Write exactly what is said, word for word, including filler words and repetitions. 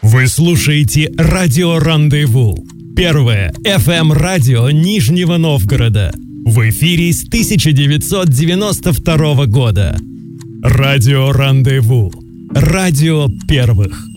Вы слушаете «Радио Рандеву», первое эф эм-радио Нижнего Новгорода. В эфире с тысяча девятьсот девяносто второго года. «Радио Рандеву», радио первых.